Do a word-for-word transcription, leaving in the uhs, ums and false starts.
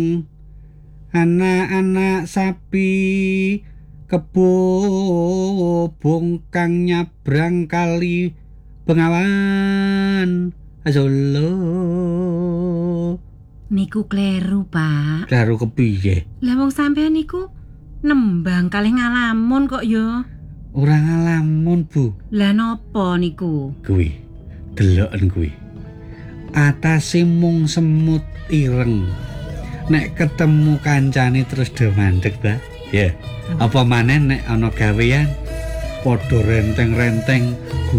anak-anak sapi kebo bongkang nyabrang kali Bengawan Solo. Niku kleru, Pak. Kleru kepiye? Lah wong sampean niku nembang kalih ngalamun kok ya. Ora ngalamun, Bu. Lah napa niku? Kuwi deloken kuwi. Atase mung semut ireng. Nek ketemu kancane terus do mandeg ta? Ya. Yeah. Apa maneh nek ana gawean padha renteng-renteng